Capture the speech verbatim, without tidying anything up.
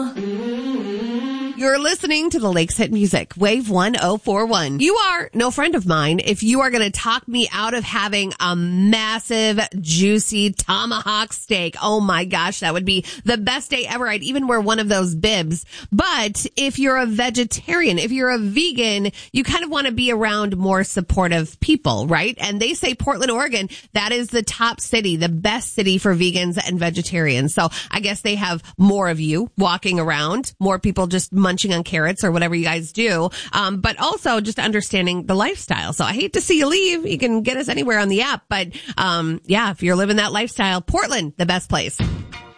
You're listening to the Lakes Hit Music, Wave one oh four one. You are no friend of mine if you are going to talk me out of having a massive, juicy tomahawk steak. Oh my gosh, that would be the best day ever. I'd even wear one of those bibs. But if you're a vegetarian, if you're a vegan, you kind of want to be around more supportive people, right? And they say Portland, Oregon, that is the top city, the best city for vegans and vegetarians. So I guess they have more of you walking around, more people just munching on carrots or whatever you guys do, um, but also just understanding the lifestyle. So I hate to see you leave. You can get us anywhere on the app, but um, yeah, if you're living that lifestyle, Portland, the best place.